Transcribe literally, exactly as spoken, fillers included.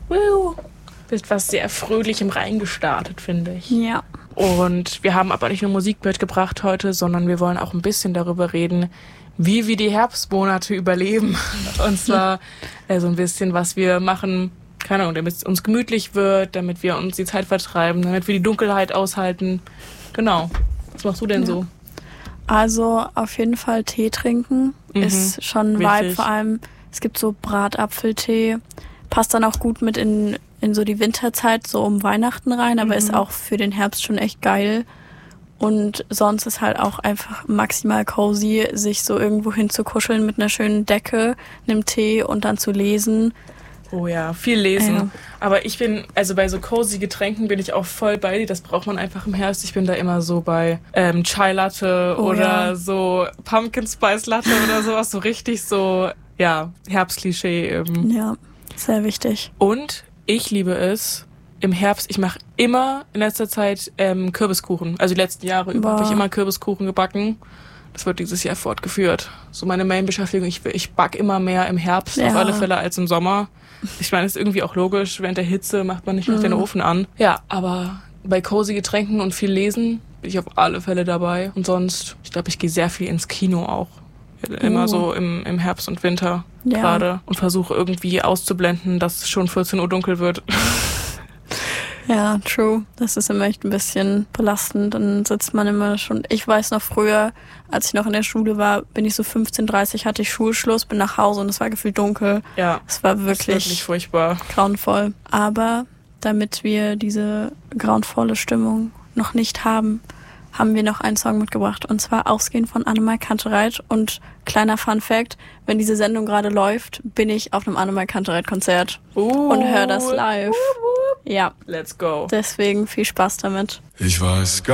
Woo. Mit was sehr Fröhlichem reingestartet, finde ich. Ja. Und wir haben aber nicht nur Musik mitgebracht heute, sondern wir wollen auch ein bisschen darüber reden, wie wir die Herbstmonate überleben. Und zwar äh, so ein bisschen, was wir machen, keine Ahnung, damit es uns gemütlich wird, damit wir uns die Zeit vertreiben, damit wir die Dunkelheit aushalten. Genau. Was machst du denn ja. so? Also auf jeden Fall Tee trinken mhm. ist schon ein Vibe. Vor allem, es gibt so Bratapfeltee. Passt dann auch gut mit in, in so die Winterzeit, so um Weihnachten rein, aber mhm. ist auch für den Herbst schon echt geil. Und sonst ist halt auch einfach maximal cozy, sich so irgendwo hinzukuscheln mit einer schönen Decke, einem Tee und dann zu lesen. Oh ja, viel lesen. Ja. Aber ich bin, also bei so cozy Getränken bin ich auch voll bei dir. Das braucht man einfach im Herbst. Ich bin da immer so bei ähm, Chai Latte oh, oder ja. so Pumpkin Spice Latte oder sowas. So richtig so, ja, Herbstklischee. Ähm. Ja, sehr wichtig. Und ich liebe es im Herbst, ich mache immer in letzter Zeit ähm, Kürbiskuchen. Also die letzten Jahre über habe ich immer Kürbiskuchen gebacken. Das wird dieses Jahr fortgeführt. So meine Main-Beschäftigung. Ich, ich backe immer mehr im Herbst, ja. auf alle Fälle, als im Sommer. Ich meine, das ist irgendwie auch logisch. Während der Hitze macht man nicht noch mhm. den Ofen an. Ja, aber bei cozy Getränken und viel Lesen bin ich auf alle Fälle dabei. Und sonst, ich glaube, ich gehe sehr viel ins Kino auch. Immer uh. so im, im Herbst und Winter ja. gerade. Und versuche irgendwie auszublenden, dass schon vierzehn Uhr dunkel wird. Ja, true. Das ist immer echt ein bisschen belastend. Dann sitzt man immer schon... Ich weiß noch früher, als ich noch in der Schule war, bin ich so fünfzehn Uhr dreißig, hatte ich Schulschluss, bin nach Hause und es war gefühlt dunkel. Ja, es war wirklich, das ist wirklich furchtbar. Grauenvoll. Aber damit wir diese grauenvolle Stimmung noch nicht haben, haben wir noch einen Song mitgebracht. Und zwar Ausgehen von Annemai Kantereit. Und kleiner Fun-Fact, wenn diese Sendung gerade läuft, bin ich auf einem Annemai Kantereit-Konzert uh, und höre das live. Uh, uh. Ja. Let's go. Deswegen viel Spaß damit. Ich weiß gar